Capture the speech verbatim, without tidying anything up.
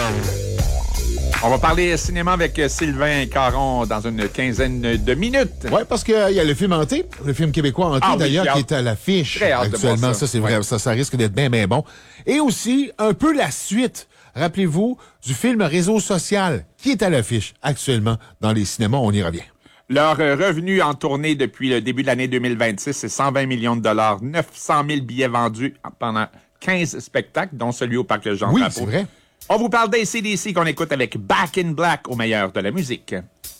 On va parler cinéma avec Sylvain Caron dans une quinzaine de minutes. Oui, parce qu'il euh, y a le film Hanté, le film québécois Hanté, ah, oui, d'ailleurs, qui est à l'affiche actuellement. Ça, ça c'est vrai, ouais. ça, ça risque d'être bien, bien bon. Et aussi, un peu la suite, rappelez-vous, du film Réseau social, qui est à l'affiche actuellement dans les cinémas. On y revient. Leur revenu en tournée depuis le début de l'année deux mille vingt-six, c'est cent vingt millions de dollars, neuf cent mille billets vendus pendant quinze spectacles, dont celui au Parc Jean-Drapeau. Oui, c'est vrai. On vous parle d'A C D C qu'on écoute avec Back in Black au meilleur de la musique.